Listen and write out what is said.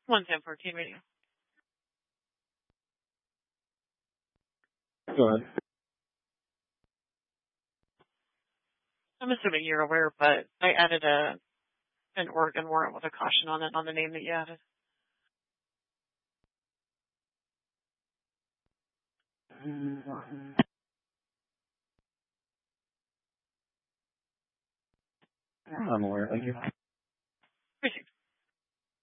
11014 radio. Go ahead. I'm assuming you're aware, but I added an Oregon warrant with a caution on it on the name that you added. I'm aware. Thank you.